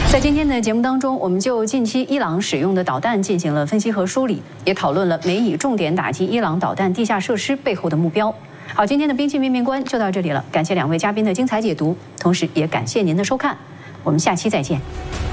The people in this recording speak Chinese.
在今天的节目当中，我们就近期伊朗使用的导弹进行了分析和梳理，也讨论了美以重点打击伊朗导弹地下设施背后的目标。好，今天的兵器面面观就到这里了，感谢两位嘉宾的精彩解读，同时也感谢您的收看，我们下期再见。